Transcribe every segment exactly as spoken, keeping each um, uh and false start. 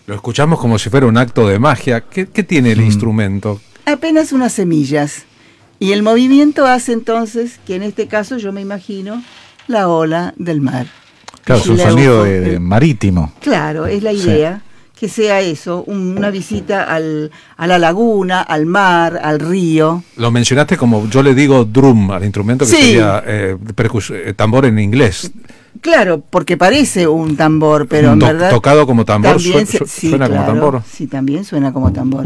Lo escuchamos como si fuera un acto de magia. ¿Qué, qué tiene el mm. instrumento? Apenas unas semillas. Y el movimiento hace entonces que en este caso yo me imagino la ola del mar. Claro, es un sonido de, de marítimo. Claro, es la idea. Sí. Que sea eso, una visita al, a la laguna, al mar, al río. Lo mencionaste como, yo le digo drum al instrumento, que sí. sería eh, percus- eh, tambor en inglés. Claro, porque parece un tambor, pero en to- verdad... Tocado como tambor, también su- se, su- sí, suena claro, como tambor. Sí, también suena como tambor.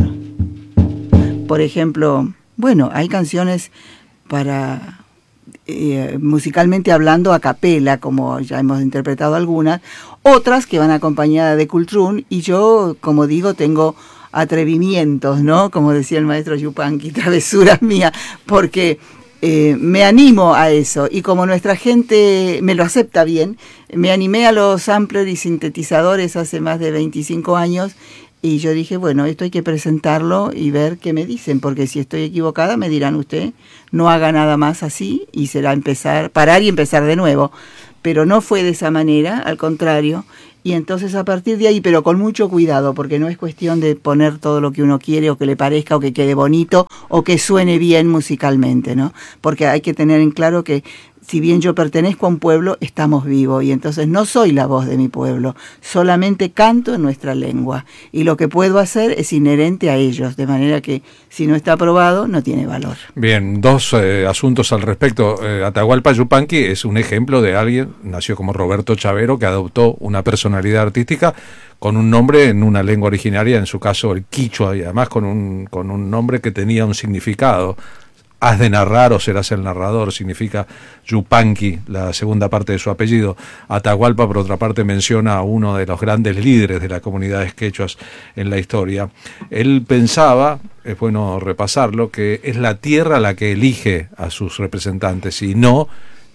Por ejemplo, bueno, hay canciones para... Eh, musicalmente hablando a capela, como ya hemos interpretado algunas, otras que van acompañadas de cultrún, y yo, como digo, tengo atrevimientos, ¿no? Como decía el maestro Yupanqui, travesuras mías, porque eh, me animo a eso, y como nuestra gente me lo acepta bien, me animé a los samplers y sintetizadores hace más de veinticinco años, y yo dije, bueno, esto hay que presentarlo y ver qué me dicen, porque si estoy equivocada me dirán usted, no haga nada más así y será empezar, parar y empezar de nuevo. Pero no fue de esa manera, al contrario, y entonces a partir de ahí, pero con mucho cuidado, porque no es cuestión de poner todo lo que uno quiere o que le parezca o que quede bonito o que suene bien musicalmente, ¿no? Porque hay que tener en claro que si bien yo pertenezco a un pueblo, estamos vivos y entonces no soy la voz de mi pueblo, solamente canto en nuestra lengua y lo que puedo hacer es inherente a ellos, de manera que si no está aprobado no tiene valor. Bien, dos eh, asuntos al respecto. Eh, Atahualpa Yupanqui es un ejemplo de alguien, nació como Roberto Chavero, que adoptó una personalidad artística con un nombre en una lengua originaria, en su caso el quichua, y además con un, con un nombre que tenía un significado. Has de narrar o serás el narrador, significa Yupanqui, la segunda parte de su apellido. Atahualpa, por otra parte, menciona a uno de los grandes líderes de las comunidades quechuas en la historia. Él pensaba, es bueno repasarlo, que es la tierra la que elige a sus representantes y no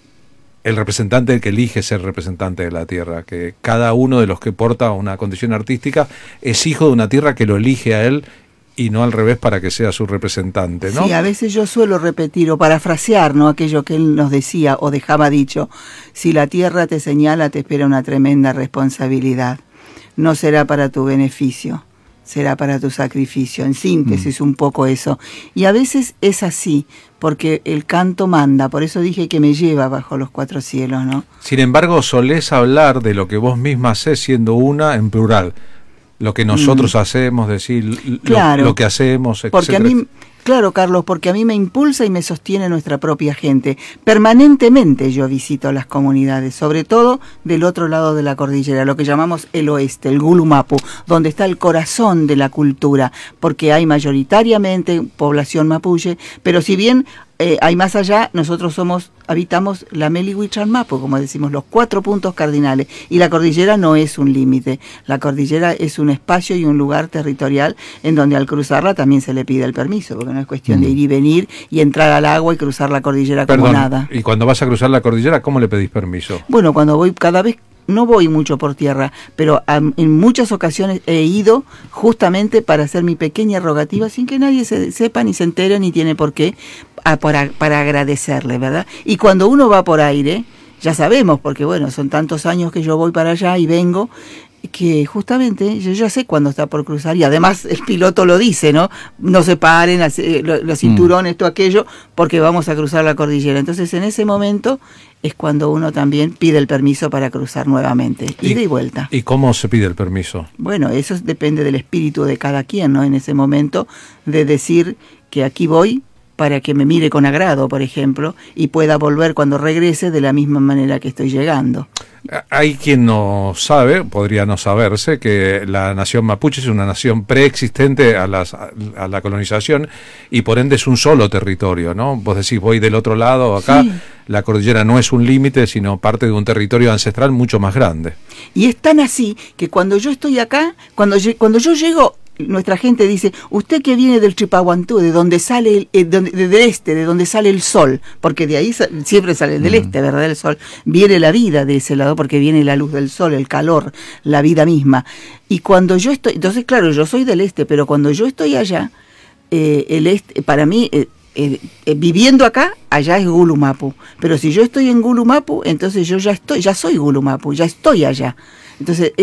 el representante el que elige ser representante de la tierra, que cada uno de los que porta una condición artística es hijo de una tierra que lo elige a él y no al revés para que sea su representante, ¿no? Sí, a veces yo suelo repetir o parafrasear, ¿no?, aquello que él nos decía o dejaba dicho: si la tierra te señala, te espera una tremenda responsabilidad. No será para tu beneficio, será para tu sacrificio. En síntesis, mm. un poco eso. Y a veces es así, porque el canto manda, por eso dije que me lleva bajo los cuatro cielos, ¿no? Sin embargo, solés hablar de lo que vos misma hacés siendo una en plural. Lo que nosotros mm. hacemos, decir, claro, lo, lo que hacemos, etcétera. Porque a mí, claro, Carlos, porque a mí me impulsa y me sostiene nuestra propia gente. Permanentemente yo visito las comunidades, sobre todo del otro lado de la cordillera, lo que llamamos el oeste, el Gulumapu, donde está el corazón de la cultura, porque hay mayoritariamente población mapuche, pero si bien Eh, hay más allá, nosotros somos, habitamos la Meli Huichalmapu, como decimos, los cuatro puntos cardinales, y la cordillera no es un límite, la cordillera es un espacio y un lugar territorial en donde al cruzarla también se le pide el permiso, porque no es cuestión mm. de ir y venir y entrar al agua y cruzar la cordillera Perdón, como nada. Y cuando vas a cruzar la cordillera, ¿cómo le pedís permiso? Bueno, cuando voy cada vez... No voy mucho por tierra, pero um, en muchas ocasiones he ido justamente para hacer mi pequeña rogativa sin que nadie se sepa ni se entere ni tiene por qué, a, para, para agradecerle, ¿verdad? Y cuando uno va por aire, ya sabemos, porque bueno, son tantos años que yo voy para allá y vengo, que justamente yo ya sé cuándo está por cruzar y además el piloto lo dice, ¿no? No se paren, los cinturones, mm. esto, aquello, porque vamos a cruzar la cordillera. Entonces en ese momento es cuando uno también pide el permiso para cruzar nuevamente, ida y, y vuelta. ¿Y cómo se pide el permiso? Bueno, eso depende del espíritu de cada quien, ¿no? En ese momento de decir que aquí voy para que me mire con agrado, por ejemplo, y pueda volver cuando regrese de la misma manera que estoy llegando. Hay quien no sabe, podría no saberse, que la nación mapuche es una nación preexistente a, las, a la colonización y por ende es un solo territorio, ¿no? Vos decís, voy del otro lado, acá, sí. La cordillera no es un límite, sino parte de un territorio ancestral mucho más grande. Y es tan así que cuando yo estoy acá, cuando yo, cuando yo llego, nuestra gente dice, usted que viene del Chipahuantú, de donde sale el, eh, donde, del este, de donde sale el sol, porque de ahí sa- siempre sale del mm. este, ¿verdad? El sol. Viene la vida de ese lado, porque viene la luz del sol, el calor, la vida misma. Y cuando yo estoy, entonces claro, yo soy del este, pero cuando yo estoy allá, eh, el este, para mí, eh, eh, eh, viviendo acá, allá es Gulumapu. Pero si yo estoy en Gulumapu, entonces yo ya estoy, ya soy Gulumapu, ya estoy allá. Entonces, eh,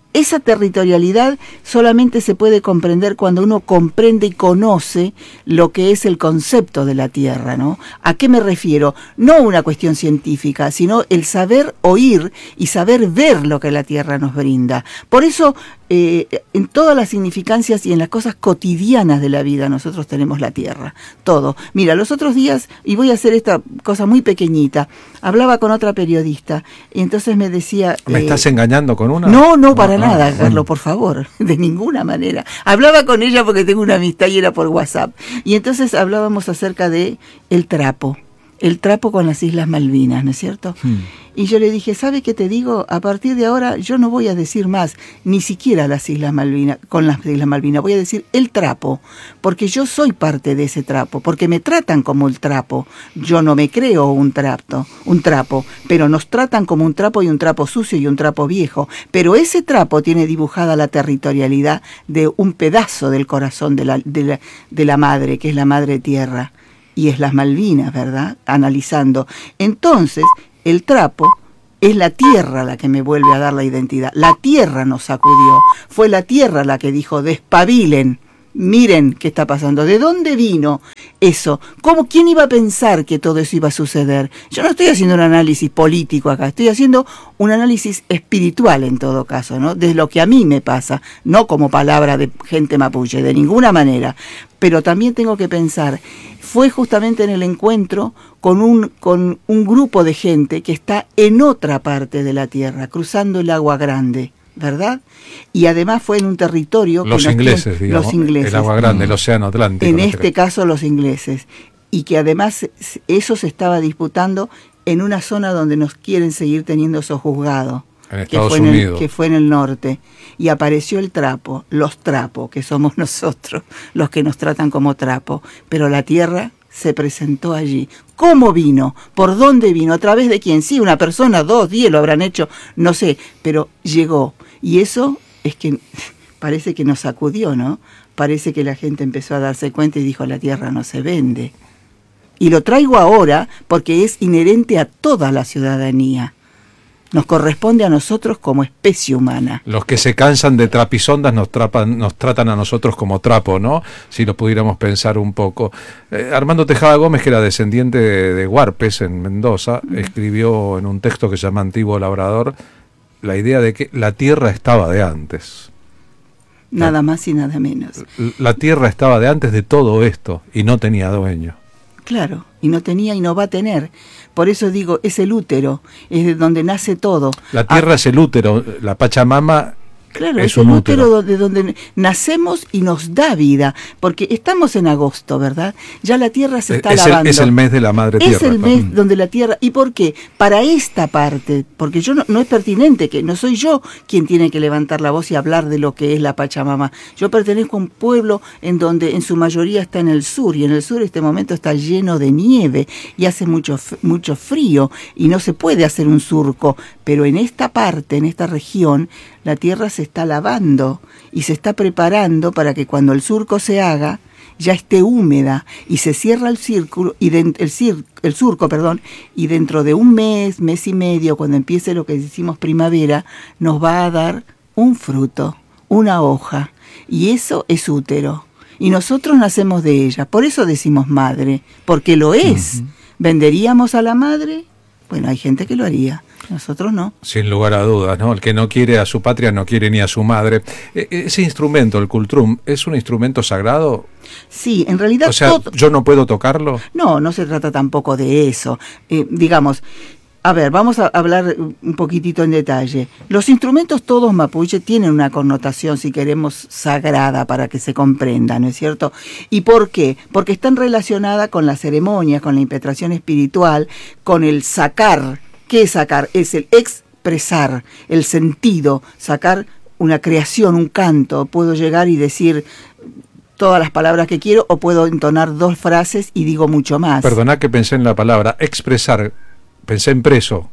esa territorialidad solamente se puede comprender cuando uno comprende y conoce lo que es el concepto de la tierra, ¿no? ¿A qué me refiero? No una cuestión científica, sino el saber oír y saber ver lo que la tierra nos brinda. Por eso, eh, en todas las significancias y en las cosas cotidianas de la vida, nosotros tenemos la tierra, todo. Mira, los otros días, y voy a hacer esta cosa muy pequeñita, hablaba con otra periodista, y entonces me decía... ¿Me eh, estás engañando con una? No, no, para Ah, nada, bueno. Carlos, por favor, de ninguna manera. Hablaba con ella porque tengo una amistad y era por WhatsApp. Y entonces hablábamos acerca de el trapo, el trapo con las Islas Malvinas, ¿no es cierto? Hmm. Y yo le dije, ¿sabe qué te digo? A partir de ahora yo no voy a decir más, ni siquiera las Islas Malvinas, con las Islas Malvinas, voy a decir el trapo, porque yo soy parte de ese trapo, porque me tratan como el trapo. Yo no me creo un trapo, un trapo, pero nos tratan como un trapo y un trapo sucio y un trapo viejo. Pero ese trapo tiene dibujada la territorialidad de un pedazo del corazón de la, de la, de la madre, que es la madre tierra, y es las Malvinas, ¿verdad? Analizando. Entonces, el trapo es la tierra la que me vuelve a dar la identidad. La tierra nos sacudió. Fue la tierra la que dijo, despabilen, miren qué está pasando. ¿De dónde vino eso? ¿Cómo, quién iba a pensar que todo eso iba a suceder? Yo no estoy haciendo un análisis político acá, estoy haciendo un análisis espiritual en todo caso, ¿no? De lo que a mí me pasa, no como palabra de gente mapuche, de ninguna manera. Pero también tengo que pensar, fue justamente en el encuentro con un, con un grupo de gente que está en otra parte de la tierra, cruzando el agua grande, ¿verdad? Y además fue en un territorio... Los que ingleses, tiene, digamos, los ingleses, el agua grande, el océano Atlántico. en este caso los ingleses, y que además eso se estaba disputando en una zona donde nos quieren seguir teniendo sojuzgado. En Que Estados fue en, el, Unidos. que fue en el norte, y apareció el trapo, los trapos, que somos nosotros, los que nos tratan como trapo, pero la tierra se presentó allí. ¿Cómo vino? ¿Por dónde vino? ¿A través de quién? Sí, una persona, dos, diez lo habrán hecho, no sé, pero llegó. Y eso es que parece que nos sacudió, ¿no? Parece que la gente empezó a darse cuenta y dijo, la tierra no se vende. Y lo traigo ahora porque es inherente a toda la ciudadanía. Nos corresponde a nosotros como especie humana. Los que se cansan de trapisondas nos, trapan, nos tratan a nosotros como trapo, ¿no? Si lo pudiéramos pensar un poco. Eh, Armando Tejada Gómez, que era descendiente de, de Huarpes en Mendoza, mm. escribió en un texto que se llama Antiguo Labrador la idea de que la tierra estaba de antes. Nada la, más y nada menos. La tierra estaba de antes de todo esto y no tenía dueño. Claro, y no tenía y no va a tener. Por eso digo, es el útero, es de donde nace todo. La tierra ah, es el útero, la Pachamama claro, es, es un el útero, útero de donde nacemos y nos da vida, porque estamos en agosto, ¿verdad? Ya la tierra se está es lavando. El, es el mes de la madre tierra. Es el mes mm. donde la tierra... ¿Y por qué? Para esta parte, porque yo no, no es pertinente, que no soy yo quien tiene que levantar la voz y hablar de lo que es la Pachamama. Yo pertenezco a un pueblo en donde en su mayoría está en el sur, y en el sur este momento está lleno de nieve, y hace mucho, mucho frío, y no se puede hacer un surco, pero en esta parte, en esta región, la tierra se está lavando y se está preparando para que cuando el surco se haga ya esté húmeda y se cierra el círculo y de, el, cir, el surco, perdón, y dentro de un mes, mes y medio, cuando empiece lo que decimos primavera, nos va a dar un fruto, una hoja, y eso es útero. Y nosotros nacemos de ella, por eso decimos madre, porque lo es. Uh-huh. ¿Venderíamos a la madre? Bueno, hay gente que lo haría. Nosotros no. Sin lugar a dudas, ¿no? El que no quiere a su patria no quiere ni a su madre. E- ese instrumento, el cultrum, ¿es un instrumento sagrado? Sí, en realidad... O sea, todo... ¿yo no puedo tocarlo? No, no se trata tampoco de eso. Eh, digamos, a ver, vamos a hablar un poquitito en detalle. Los instrumentos todos mapuche tienen una connotación, si queremos, sagrada para que se comprenda, ¿no es cierto? ¿Y por qué? Porque están relacionadas con las ceremonias, con la impetración espiritual, con el sacar. ¿Qué es sacar? Es el expresar, el sentido, sacar una creación, un canto. Puedo llegar y decir todas las palabras que quiero o puedo entonar dos frases y digo mucho más. Perdona que pensé en la palabra expresar, pensé en preso.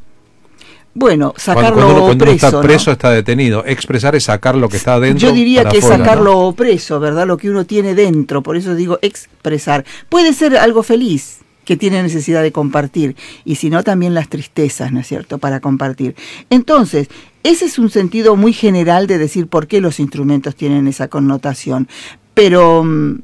Bueno, sacarlo cuando, cuando uno, cuando preso, uno está preso, ¿no? Está detenido. Expresar es sacar lo que está adentro. Yo diría para que afuera, sacarlo ¿no? preso, ¿verdad? Lo que uno tiene dentro, por eso digo expresar. Puede ser algo feliz, que tiene necesidad de compartir, y si no también las tristezas, ¿no es cierto?, para compartir. Entonces, ese es un sentido muy general de decir por qué los instrumentos tienen esa connotación. Pero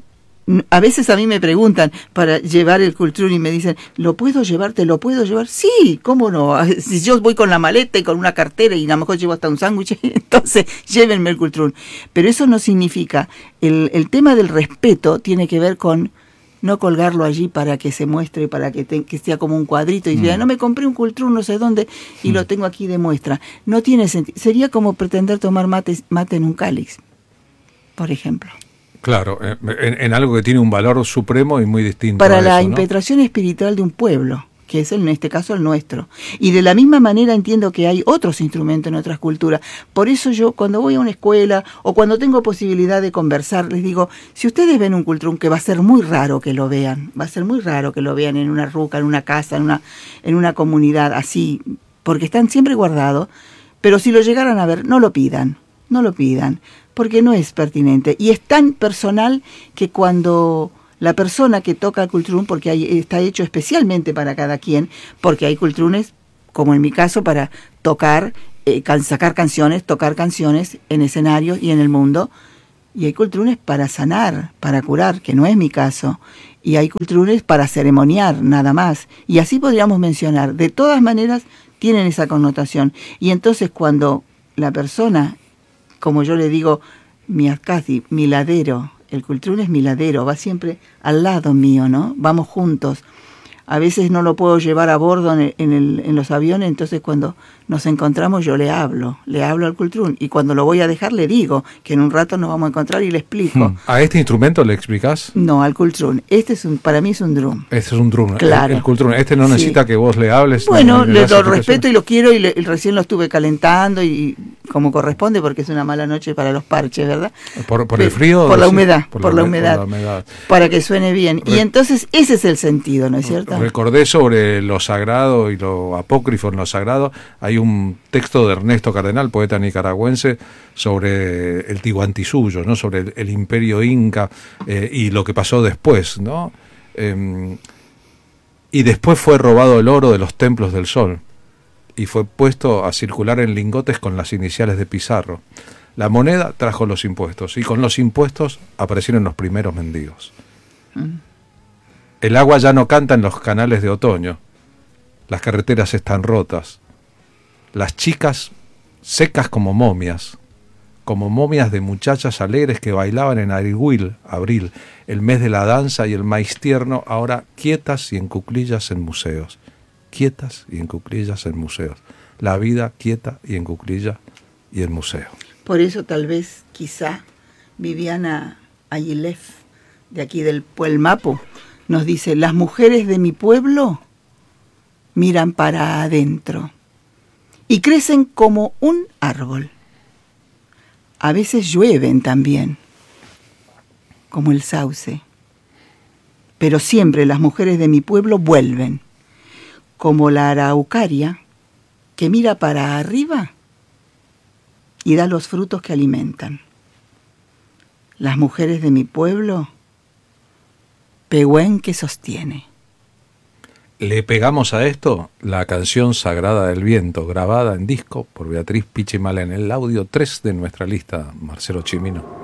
a veces a mí me preguntan para llevar el cultrún y me dicen, ¿lo puedo llevar? ¿Te lo puedo llevar? Sí, ¿cómo no? Si yo voy con la maleta y con una cartera y a lo mejor llevo hasta un sándwich, entonces llévenme el cultrún. Pero eso no significa, el, el tema del respeto tiene que ver con no colgarlo allí para que se muestre, para que, te, que sea como un cuadrito y diga, mm. no me compré un cultrún no sé dónde y mm. lo tengo aquí de muestra. No tiene sentido. Sería como pretender tomar mate, mate en un cáliz, por ejemplo. Claro, en, en algo que tiene un valor supremo y muy distinto. Para a la eso, impetración ¿no? espiritual de un pueblo, que es el, en este caso el nuestro. Y de la misma manera entiendo que hay otros instrumentos en otras culturas. Por eso yo cuando voy a una escuela o cuando tengo posibilidad de conversar, les digo, si ustedes ven un cultrún, que va a ser muy raro que lo vean, va a ser muy raro que lo vean en una ruca, en una casa, en una, en una comunidad así, porque están siempre guardados, pero si lo llegaran a ver, no lo pidan, no lo pidan. Porque no es pertinente. Y es tan personal que cuando la persona que toca el cultrún, porque hay, está hecho especialmente para cada quien, porque hay cultrunes, como en mi caso, para tocar, eh, can, sacar canciones, tocar canciones en escenarios y en el mundo, y hay cultrunes para sanar, para curar, que no es mi caso, y hay cultrunes para ceremoniar, nada más. Y así podríamos mencionar. De todas maneras, tienen esa connotación. Y entonces cuando la persona, como yo le digo, mi casi, mi ladero, el cultrún es mi ladero, va siempre al lado mío, ¿no? Vamos juntos. A veces no lo puedo llevar a bordo en, el, en, el, en los aviones, entonces cuando nos encontramos yo le hablo, le hablo al cultrún, y cuando lo voy a dejar le digo que en un rato nos vamos a encontrar y le explico. ¿A este instrumento le explicás? No, al cultrún. Este es un, para mí es un drum. Este es un drum. Claro. El, el cultrún. Este no necesita sí. que vos le hables. Bueno, no, no le, lo respeto y lo quiero y, le, y recién lo estuve calentando y como corresponde porque es una mala noche para los parches, ¿verdad? ¿Por, por el frío? Por la humedad, por, por, la, la, humedad, por la humedad. Para que suene bien. Re- y entonces ese es el sentido, ¿no es cierto? Recordé sobre lo sagrado y lo apócrifo en lo sagrado. Hay un texto de Ernesto Cardenal, poeta nicaragüense, sobre el Tihuantisuyo, ¿no? Sobre el, el imperio inca eh, y lo que pasó después, ¿no? Eh, y después fue robado el oro de los templos del sol y fue puesto a circular en lingotes con las iniciales de Pizarro. La moneda trajo los impuestos y con los impuestos aparecieron los primeros mendigos. Mm. El agua ya no canta en los canales de otoño. Las carreteras están rotas. Las chicas secas como momias, como momias de muchachas alegres que bailaban en Arihuil, abril, el mes de la danza y el maíz tierno, ahora quietas y en cuclillas en museos. Quietas y en cuclillas en museos. La vida quieta y en cuclillas y en museo. Por eso tal vez, quizá, Viviana Aguilef, de aquí del Puelmapo, nos dice, las mujeres de mi pueblo miran para adentro y crecen como un árbol. A veces llueven también, como el sauce, pero siempre las mujeres de mi pueblo vuelven, como la araucaria que mira para arriba y da los frutos que alimentan. Las mujeres de mi pueblo, pehuen que sostiene. Le pegamos a esto la canción Sagrada del Viento, grabada en disco por Beatriz Pichimala en el audio tres de nuestra lista, Marcelo Chimino.